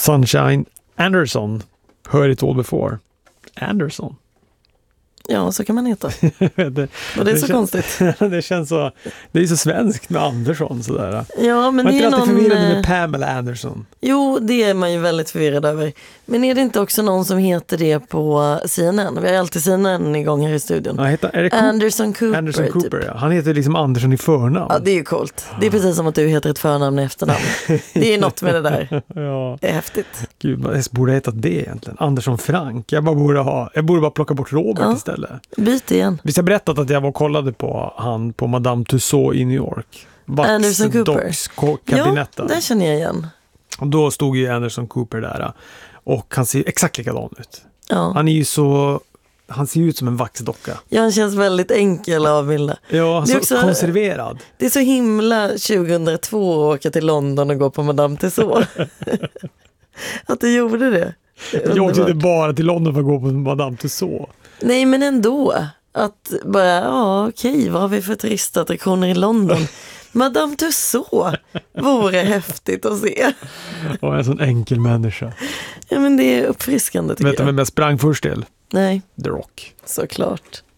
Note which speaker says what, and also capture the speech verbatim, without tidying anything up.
Speaker 1: Sunshine Anderson. Heard it all before. Anderson.
Speaker 2: Ja, så kan man heta.
Speaker 1: det,
Speaker 2: och det är så
Speaker 1: känns,
Speaker 2: konstigt.
Speaker 1: det känns så, det är så svenskt med Andersson sådär.
Speaker 2: Ja, men
Speaker 1: man
Speaker 2: det är
Speaker 1: alltid
Speaker 2: någon...
Speaker 1: förvirrad med Pamela Anderson.
Speaker 2: Jo, det är man ju väldigt förvirrad över. Men är det inte också någon som heter det på C N N? Vi har alltid C N N igång här i studion.
Speaker 1: Ja, heter, är det Co-
Speaker 2: Anderson Cooper.
Speaker 1: Anderson Cooper,
Speaker 2: typ.
Speaker 1: ja. Han heter liksom Anderson i förnamn.
Speaker 2: Ja, det är ju coolt. Det är precis som att du heter ett förnamn i efternamn. Det är något med det där.
Speaker 1: Ja.
Speaker 2: Det är häftigt.
Speaker 1: Gud, jag borde heta det egentligen. Anderson Frank. Jag, bara borde ha, jag borde bara plocka bort Robert ja. istället.
Speaker 2: Byt igen.
Speaker 1: Visst har jag berättat att jag var och kollade på han på Madame Tussauds i New York.
Speaker 2: Anderson Cooper.
Speaker 1: Kabinetten.
Speaker 2: Ja, det känner jag igen.
Speaker 1: Och då stod ju Anderson Cooper där. Och han ser exakt likadan ut.
Speaker 2: Ja.
Speaker 1: Han är ju så... Han ser ut som en vaxdocka.
Speaker 2: Ja, han känns väldigt enkel av Vilda.
Speaker 1: Ja,
Speaker 2: det är
Speaker 1: så
Speaker 2: också,
Speaker 1: konserverad.
Speaker 2: Det är så himla tjugohundratvå att åka till London och gå på Madame Tussauds. Att du gjorde det. det
Speaker 1: jag åkte inte bara till London för att gå på Madame Tussauds.
Speaker 2: Nej, men ändå. Att bara, ja okej, vad har vi för turistattraktioner i London? Madame Tussauds vore häftigt att se.
Speaker 1: Och en sån enkel människa.
Speaker 2: Ja, men det är uppfriskande tycker
Speaker 1: Vet du
Speaker 2: jag.
Speaker 1: vem jag sprang först till?
Speaker 2: Nej.
Speaker 1: The Rock.
Speaker 2: Såklart.